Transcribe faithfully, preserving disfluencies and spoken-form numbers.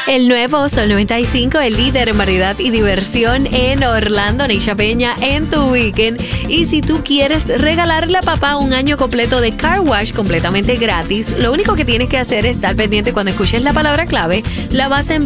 El nuevo Sol noventa y cinco, el líder en variedad y diversión en Orlando. Neisha Peña en tu weekend. Y si tú quieres regalarle a papá un año completo de car wash completamente gratis, lo único que tienes que hacer es estar pendiente cuando escuches la palabra clave. La vas a enviar